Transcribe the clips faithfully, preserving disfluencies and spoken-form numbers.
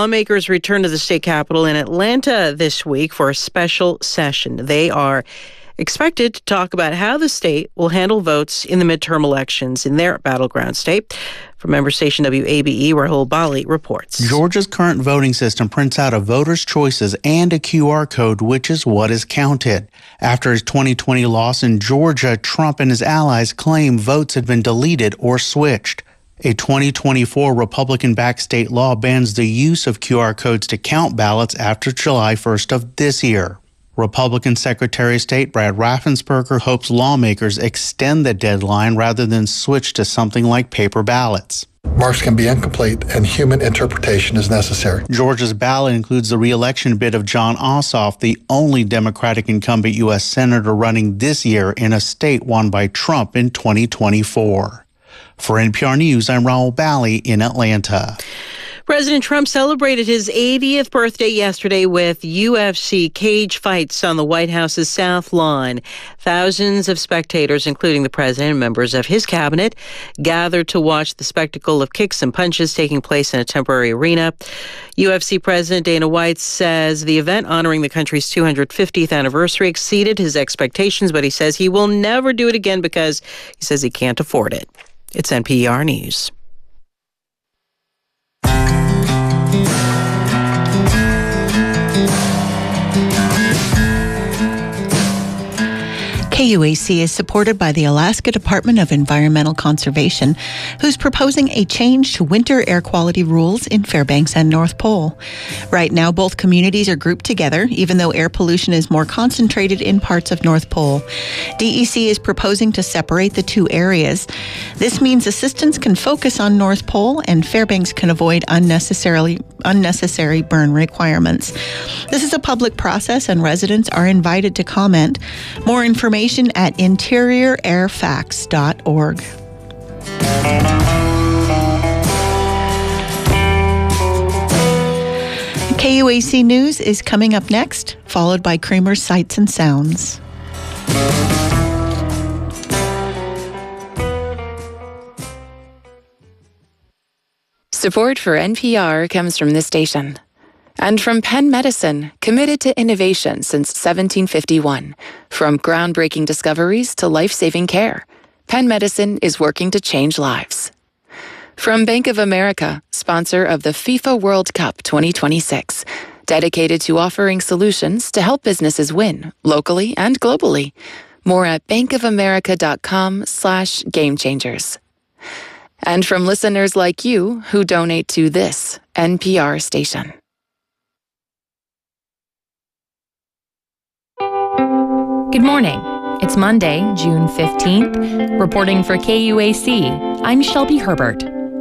lawmakers return to the state capitol in Atlanta this week for a special session. They are expected to talk about how the state will handle votes in the midterm elections in their battleground state. From member station W A B E, Rahul Bali reports. Georgia's current voting system prints out a voter's choices and a Q R code, which is what is counted. After his twenty twenty loss in Georgia, Trump and his allies claim votes had been deleted or switched. A twenty twenty-four Republican-backed state law bans the use of Q R codes to count ballots after July first of this year. Republican Secretary of State Brad Raffensperger hopes lawmakers extend the deadline rather than switch to something like paper ballots. Marks can be incomplete and human interpretation is necessary. Georgia's ballot includes the re-election bid of Jon Ossoff, the only Democratic incumbent U S senator running this year in a state won by Trump in twenty twenty-four. For N P R News, I'm Rahul Bali in Atlanta. President Trump celebrated his eightieth birthday yesterday with U F C cage fights on the White House's South Lawn. Thousands of spectators, including the president and members of his cabinet, gathered to watch the spectacle of kicks and punches taking place in a temporary arena. U F C President Dana White says the event honoring the country's two hundred fiftieth anniversary exceeded his expectations, but he says he will never do it again because he says he can't afford it. It's N P R News. K U A C is supported by the Alaska Department of Environmental Conservation, who's proposing a change to winter air quality rules in Fairbanks and North Pole. Right now, both communities are grouped together, even though air pollution is more concentrated in parts of North Pole. D E C is proposing to separate the two areas. This means assistance can focus on North Pole and Fairbanks can avoid unnecessarily unnecessary burn requirements. This is a public process and residents are invited to comment. More information at interior air facts dot org. K U A C News is coming up next, followed by Kramer's Sights and Sounds. Support for N P R comes from this station. And from Penn Medicine, committed to innovation since seventeen fifty-one. From groundbreaking discoveries to life-saving care, Penn Medicine is working to change lives. From Bank of America, sponsor of the FIFA World Cup twenty twenty-six, dedicated to offering solutions to help businesses win, locally and globally. More at bankofamerica.com slash game changers. And from listeners like you who donate to this N P R station. Good morning. It's Monday, June fifteenth. Reporting for K U A C, I'm Shelby Herbert.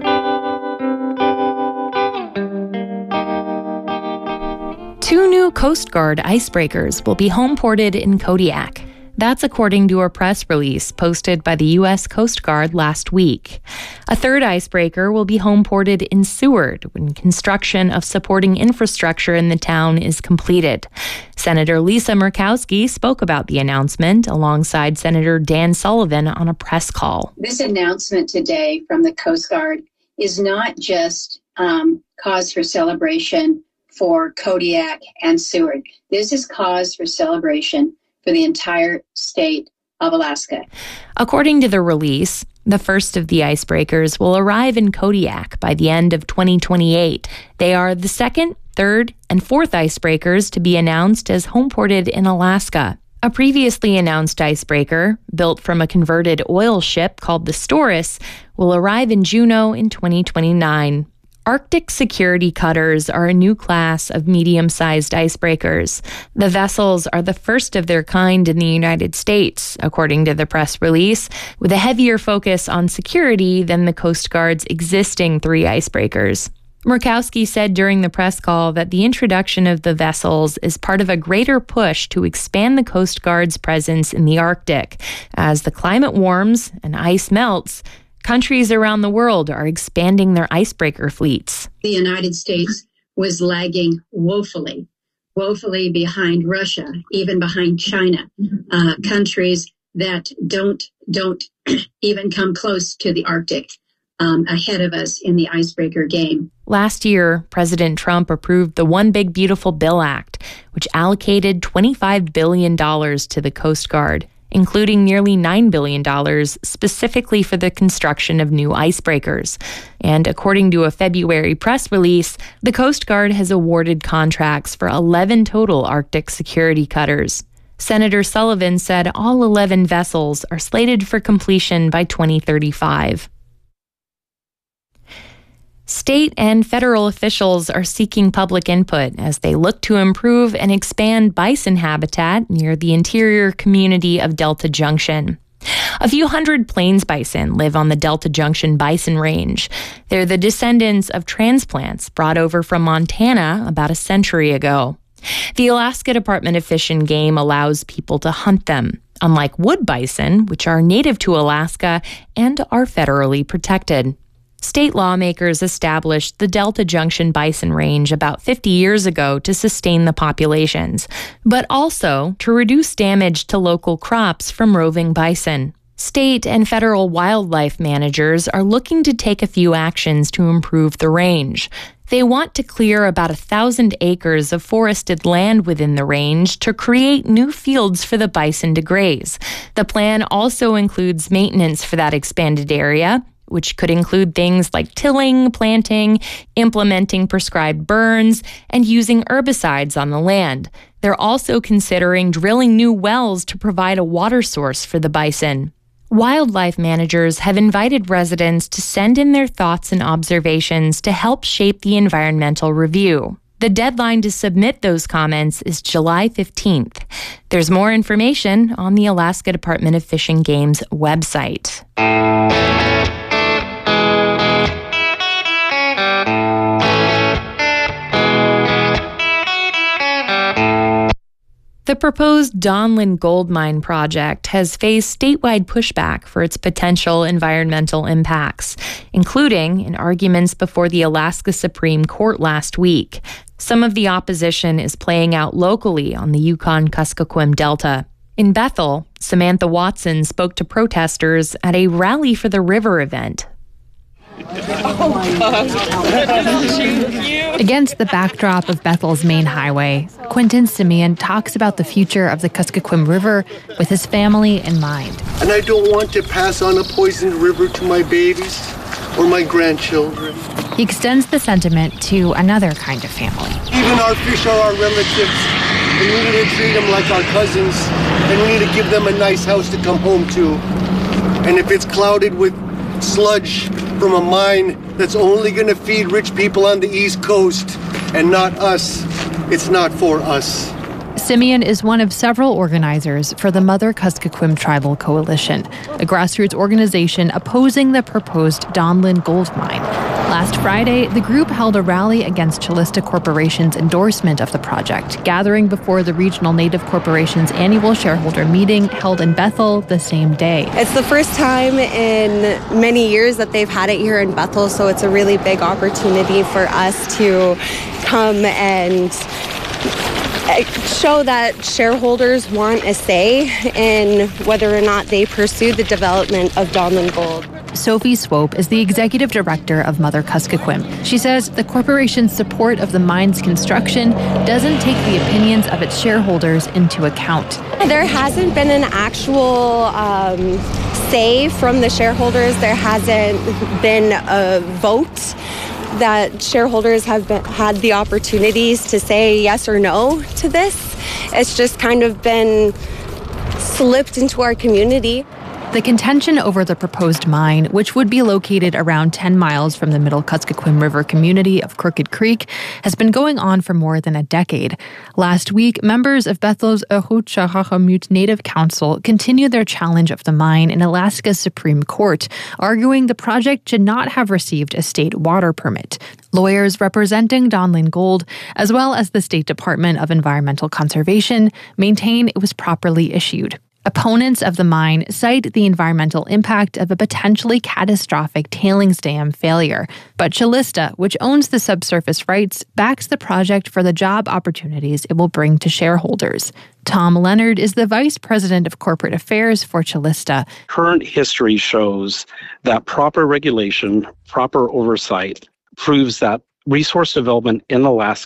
Two new Coast Guard icebreakers will be home-ported in Kodiak. That's according to a press release posted by the U S Coast Guard last week. A third icebreaker will be home-ported in Seward when construction of supporting infrastructure in the town is completed. Senator Lisa Murkowski spoke about the announcement alongside Senator Dan Sullivan on a press call. This announcement today from the Coast Guard is not just um, cause for celebration for Kodiak and Seward. This is cause for celebration for the entire state of Alaska. According to the release, the first of the icebreakers will arrive in Kodiak by the end of twenty twenty-eight. They are the second, third, and fourth icebreakers to be announced as home-ported in Alaska. A previously announced icebreaker, built from a converted oil ship called the Storis, will arrive in Juneau in twenty twenty-nine. Arctic security cutters are a new class of medium-sized icebreakers. The vessels are the first of their kind in the United States, according to the press release, with a heavier focus on security than the Coast Guard's existing three icebreakers. Murkowski said during the press call that the introduction of the vessels is part of a greater push to expand the Coast Guard's presence in the Arctic. As the climate warms and ice melts, countries around the world are expanding their icebreaker fleets. The United States was lagging woefully, woefully behind Russia, even behind China, uh, countries that don't don't even come close to the Arctic. um, ahead of us in the icebreaker game. Last year, President Trump approved the One Big Beautiful Bill Act, which allocated twenty-five billion dollars to the Coast Guard, including nearly nine billion dollars specifically for the construction of new icebreakers. And according to a February press release, the Coast Guard has awarded contracts for eleven total Arctic security cutters. Senator Sullivan said all eleven vessels are slated for completion by twenty thirty-five. State and federal officials are seeking public input as they look to improve and expand bison habitat near the interior community of Delta Junction. A few hundred plains bison live on the Delta Junction Bison Range. They're the descendants of transplants brought over from Montana about a century ago. The Alaska Department of Fish and Game allows people to hunt them, unlike wood bison, which are native to Alaska and are federally protected. State lawmakers established the Delta Junction Bison Range about fifty years ago to sustain the populations, but also to reduce damage to local crops from roving bison. State and federal wildlife managers are looking to take a few actions to improve the range. They want to clear about a thousand acres of forested land within the range to create new fields for the bison to graze. The plan also includes maintenance for that expanded area, which could include things like tilling, planting, implementing prescribed burns, and using herbicides on the land. They're also considering drilling new wells to provide a water source for the bison. Wildlife managers have invited residents to send in their thoughts and observations to help shape the environmental review. The deadline to submit those comments is July fifteenth. There's more information on the Alaska Department of Fish and Game's website. The proposed Donlin Gold Mine project has faced statewide pushback for its potential environmental impacts, including in arguments before the Alaska Supreme Court last week. Some of the opposition is playing out locally on the Yukon-Kuskokwim Delta. In Bethel, Samantha Watson spoke to protesters at a Rally for the River event. Against the backdrop of Bethel's main highway, Quentin Simeon talks about the future of the Kuskokwim River with his family in mind. And I don't want to pass on a poisoned river to my babies or my grandchildren. He extends the sentiment to another kind of family. Even our fish are our relatives, and we need to treat them like our cousins, and we need to give them a nice house to come home to. And if it's clouded with sludge from a mine that's only going to feed rich people on the East Coast and not us, it's not for us. Simeon is one of several organizers for the Mother Kuskokwim Tribal Coalition, a grassroots organization opposing the proposed Donlin gold mine. Last Friday, the group held a rally against Calista Corporation's endorsement of the project, gathering before the Regional Native Corporation's annual shareholder meeting held in Bethel the same day. It's the first time in many years that they've had it here in Bethel, so it's a really big opportunity for us to come and show that shareholders want a say in whether or not they pursue the development of Donlin Gold. Sophie Swope is the executive director of Mother Kuskokwim. She says the corporation's support of the mine's construction doesn't take the opinions of its shareholders into account. There hasn't been an actual um, say from the shareholders. There hasn't been a vote that shareholders have been, had the opportunities to say yes or no to this. It's just kind of been slipped into our community. The contention over the proposed mine, which would be located around ten miles from the Middle Kuskokwim River community of Crooked Creek, has been going on for more than a decade. Last week, members of Bethel's Ahutsahahamut Native Council continued their challenge of the mine in Alaska's Supreme Court, arguing the project should not have received a state water permit. Lawyers representing Donlin Gold, as well as the State Department of Environmental Conservation, maintain it was properly issued. Opponents of the mine cite the environmental impact of a potentially catastrophic tailings dam failure. But Calista, which owns the subsurface rights, backs the project for the job opportunities it will bring to shareholders. Tom Leonard is the Vice President of Corporate Affairs for Calista. Current history shows that proper regulation, proper oversight proves that resource development in Alaska